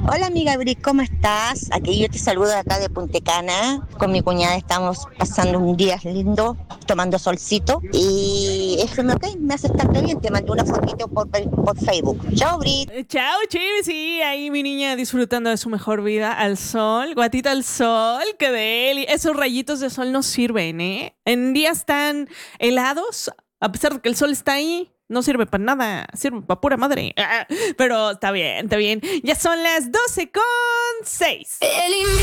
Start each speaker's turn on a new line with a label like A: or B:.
A: Hola amiga Bri, ¿cómo estás? Aquí yo te saludo de acá de Punta Cana. Con mi cuñada estamos pasando un día lindo, tomando solcito. Y eso me hace estar bien. Te mandé una fotito por Facebook. Chao, Bri.
B: Chao, Chivis. Sí, ahí mi niña disfrutando de su mejor vida al sol, guatita al sol, qué deli. Esos rayitos de sol no sirven, ¿eh? En días tan helados, a pesar de que el sol está ahí, no sirve para nada, sirve para pura madre. Pero está bien, está bien. Ya son las 12:06.